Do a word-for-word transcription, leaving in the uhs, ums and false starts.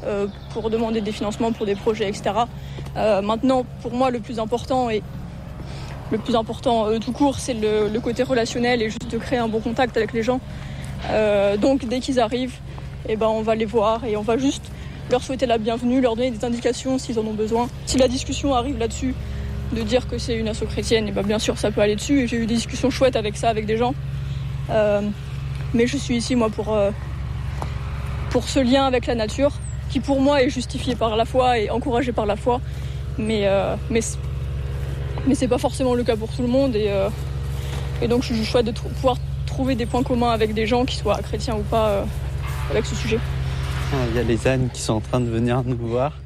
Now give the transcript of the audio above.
euh, pour demander des financements pour des projets, et cetera. Euh, maintenant, pour moi, le plus important et le plus important euh, tout court, c'est le, le côté relationnel et juste de créer un bon contact avec les gens. Euh, donc, dès qu'ils arrivent, eh ben, on va les voir et on va juste leur souhaiter la bienvenue, leur donner des indications s'ils en ont besoin. Si la discussion arrive là-dessus, de dire que c'est une asso chrétienne, et ben bien sûr ça peut aller dessus. Et j'ai eu des discussions chouettes avec ça, avec des gens. Euh, mais je suis ici moi pour, euh, pour ce lien avec la nature, qui pour moi est justifié par la foi et encouragé par la foi. Mais, euh, mais, mais c'est pas forcément le cas pour tout le monde. Et, euh, et donc je suis chouette de tr- pouvoir trouver des points communs avec des gens, qui soient chrétiens ou pas, euh, avec ce sujet. Il y a les ânes qui sont en train de venir nous voir.